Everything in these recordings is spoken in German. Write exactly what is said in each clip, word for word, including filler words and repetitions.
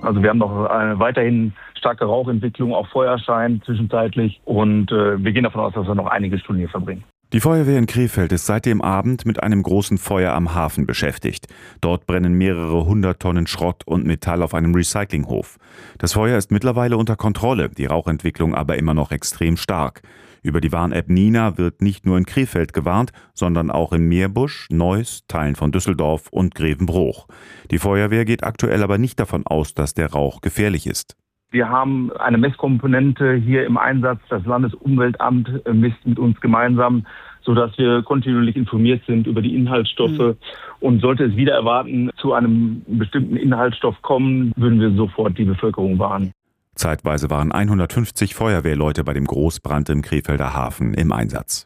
Also wir haben noch eine weiterhin starke Rauchentwicklung, auch Feuerschein zwischenzeitlich. Und äh, wir gehen davon aus, dass wir noch einige Stunden hier verbringen. Die Feuerwehr in Krefeld ist seit dem Abend mit einem großen Feuer am Hafen beschäftigt. Dort brennen mehrere hundert Tonnen Schrott und Metall auf einem Recyclinghof. Das Feuer ist mittlerweile unter Kontrolle, die Rauchentwicklung aber immer noch extrem stark. Über die Warn-App Nina wird nicht nur in Krefeld gewarnt, sondern auch in Meerbusch, Neuss, Teilen von Düsseldorf und Grevenbroich. Die Feuerwehr geht aktuell aber nicht davon aus, dass der Rauch gefährlich ist. Wir haben eine Messkomponente hier im Einsatz. Das Landesumweltamt misst mit uns gemeinsam, sodass wir kontinuierlich informiert sind über die Inhaltsstoffe. Mhm. Und sollte es wieder erwarten, zu einem bestimmten Inhaltsstoff kommen, würden wir sofort die Bevölkerung warnen. Zeitweise waren hundertfünfzig Feuerwehrleute bei dem Großbrand im Krefelder Hafen im Einsatz.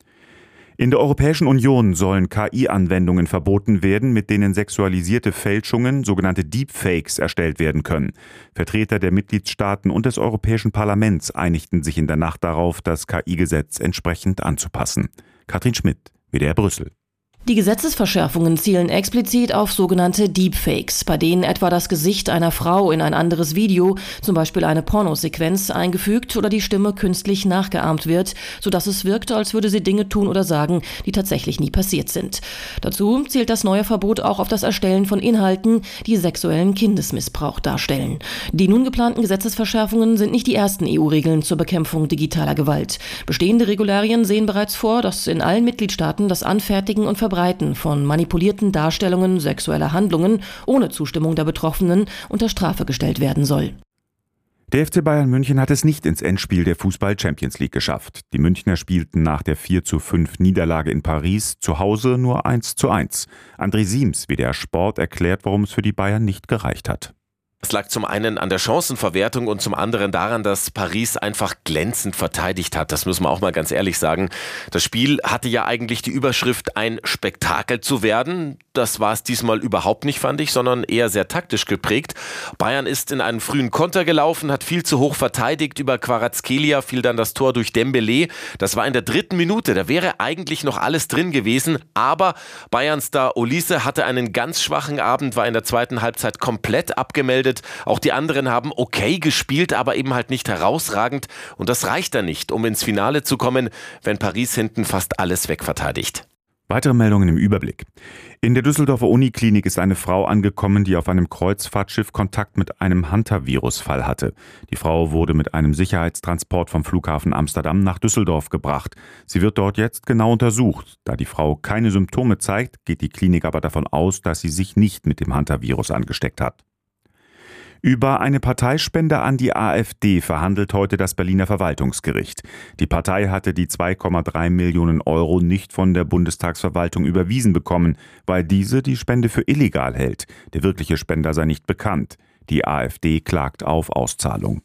In der Europäischen Union sollen K I-Anwendungen verboten werden, mit denen sexualisierte Fälschungen, sogenannte Deepfakes, erstellt werden können. Vertreter der Mitgliedstaaten und des Europäischen Parlaments einigten sich in der Nacht darauf, das K I-Gesetz entsprechend anzupassen. Katrin Schmidt, W D R Brüssel. Die Gesetzesverschärfungen zielen explizit auf sogenannte Deepfakes, bei denen etwa das Gesicht einer Frau in ein anderes Video, zum Beispiel eine Pornosequenz, eingefügt oder die Stimme künstlich nachgeahmt wird, sodass es wirkt, als würde sie Dinge tun oder sagen, die tatsächlich nie passiert sind. Dazu zielt das neue Verbot auch auf das Erstellen von Inhalten, die sexuellen Kindesmissbrauch darstellen. Die nun geplanten Gesetzesverschärfungen sind nicht die ersten E U-Regeln zur Bekämpfung digitaler Gewalt. Bestehende Regularien sehen bereits vor, dass in allen Mitgliedstaaten das Anfertigen und Verbreiten von manipulierten Darstellungen sexueller Handlungen ohne Zustimmung der Betroffenen unter Strafe gestellt werden soll. Der F C Bayern München hat es nicht ins Endspiel der Fußball-Champions League geschafft. Die Münchner spielten nach der vier zu fünf Niederlage in Paris zu Hause nur eins zu eins. André Siems, W D R Sport, erklärt, warum es für die Bayern nicht gereicht hat. Es lag zum einen an der Chancenverwertung und zum anderen daran, dass Paris einfach glänzend verteidigt hat. Das müssen wir auch mal ganz ehrlich sagen. Das Spiel hatte ja eigentlich die Überschrift, ein Spektakel zu werden. Das war es diesmal überhaupt nicht, fand ich, sondern eher sehr taktisch geprägt. Bayern ist in einen frühen Konter gelaufen, hat viel zu hoch verteidigt. Über Kvaratskhelia fiel dann das Tor durch Dembélé. Das war in der dritten Minute. Da wäre eigentlich noch alles drin gewesen. Aber Bayern-Star Olise hatte einen ganz schwachen Abend, war in der zweiten Halbzeit komplett abgemeldet. Auch die anderen haben okay gespielt, aber eben halt nicht herausragend. Und das reicht dann nicht, um ins Finale zu kommen, wenn Paris hinten fast alles wegverteidigt. Weitere Meldungen im Überblick. In der Düsseldorfer Uniklinik ist eine Frau angekommen, die auf einem Kreuzfahrtschiff Kontakt mit einem Hunter-Virus-Fall hatte. Die Frau wurde mit einem Sicherheitstransport vom Flughafen Amsterdam nach Düsseldorf gebracht. Sie wird dort jetzt genau untersucht. Da die Frau keine Symptome zeigt, geht die Klinik aber davon aus, dass sie sich nicht mit dem Hunter-Virus angesteckt hat. Über eine Parteispende an die AfD verhandelt heute das Berliner Verwaltungsgericht. Die Partei hatte die zwei Komma drei Millionen Euro nicht von der Bundestagsverwaltung überwiesen bekommen, weil diese die Spende für illegal hält. Der wirkliche Spender sei nicht bekannt. Die AfD klagt auf Auszahlung.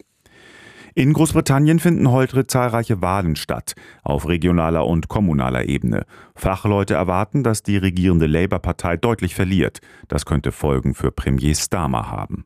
In Großbritannien finden heute zahlreiche Wahlen statt, auf regionaler und kommunaler Ebene. Fachleute erwarten, dass die regierende Labour-Partei deutlich verliert. Das könnte Folgen für Premier Starmer haben.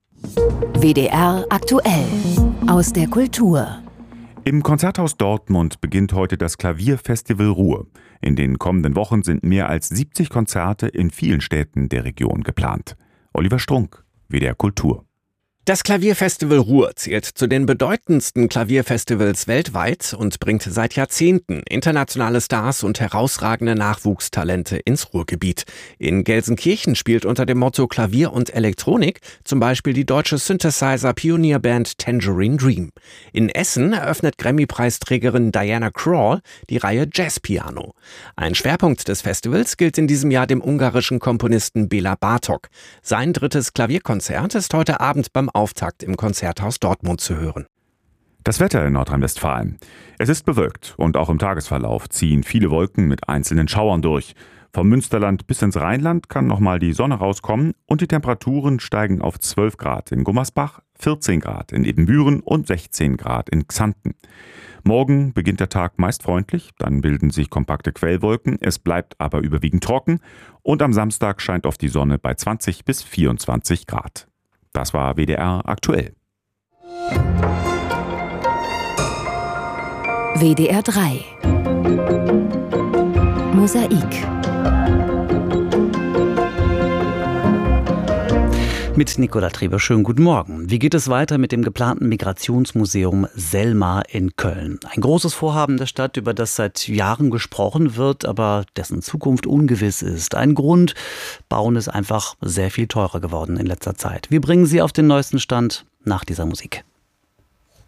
W D R aktuell aus der Kultur. Im Konzerthaus Dortmund beginnt heute das Klavierfestival Ruhr. In den kommenden Wochen sind mehr als siebzig Konzerte in vielen Städten der Region geplant. Oliver Strunk, W D R Kultur. Das Klavierfestival Ruhr zählt zu den bedeutendsten Klavierfestivals weltweit und bringt seit Jahrzehnten internationale Stars und herausragende Nachwuchstalente ins Ruhrgebiet. In Gelsenkirchen spielt unter dem Motto Klavier und Elektronik zum Beispiel die deutsche Synthesizer-Pionierband Tangerine Dream. In Essen eröffnet Grammy-Preisträgerin Diana Krall die Reihe Jazzpiano. Ein Schwerpunkt des Festivals gilt in diesem Jahr dem ungarischen Komponisten Béla Bartók. Sein drittes Klavierkonzert ist heute Abend beim Auftakt im Konzerthaus Dortmund zu hören. Das Wetter in Nordrhein-Westfalen. Es ist bewölkt und auch im Tagesverlauf ziehen viele Wolken mit einzelnen Schauern durch. Vom Münsterland bis ins Rheinland kann nochmal die Sonne rauskommen und die Temperaturen steigen auf zwölf Grad in Gummersbach, vierzehn Grad in Ebenbüren und sechzehn Grad in Xanten. Morgen beginnt der Tag meist freundlich, dann bilden sich kompakte Quellwolken, es bleibt aber überwiegend trocken und am Samstag scheint oft die Sonne bei zwanzig bis vierundzwanzig Grad. Das war W D R aktuell. W D R drei Mosaik. Mit Nicola Treber, schönen guten Morgen. Wie geht es weiter mit dem geplanten Migrationsmuseum Selma in Köln? Ein großes Vorhaben der Stadt, über das seit Jahren gesprochen wird, aber dessen Zukunft ungewiss ist. Ein Grund, Bauen ist einfach sehr viel teurer geworden in letzter Zeit. Wir bringen Sie auf den neuesten Stand nach dieser Musik.